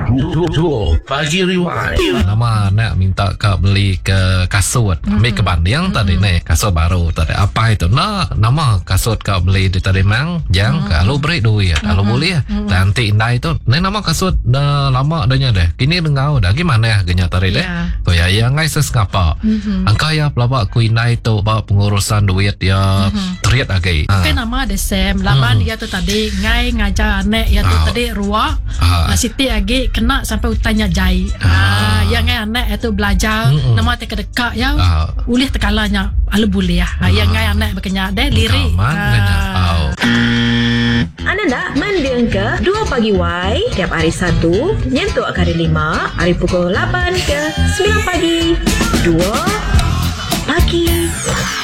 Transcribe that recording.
Pagi Rewind. Nama nak minta kau beli ke kasut. Ambil ke banding tadi ni kasut baru tadi. Apa itu? Nama kasut kau beli di tadi mang. Jangan kalau beri duit, kalau boleh nanti indah itu. Ni nama kasut dah lama adanya deh. Kini dengau dah gimana ya genya tadi deh. Tu ya yang ngai seskapa. Angka ya pelabak ku indah itu bawa pengurusan duit ya teriak lagi. Kan nama ada Sam. Lama dia tu tadi ngai ngajar anak ya tu tadi ruah. Siti lagi kena sampai utanya jai. Yang ngai anak itu belajar nama te kedekak ya. Ulih tekalanya ala boleh ya. Yang ngai anak berkenya deh lirik. Anda nak mendeng ke 2 Pagi Y tiap hari Sabtu nyentuh hari 5 hari pukul 8 ke 9 pagi 2 Pagi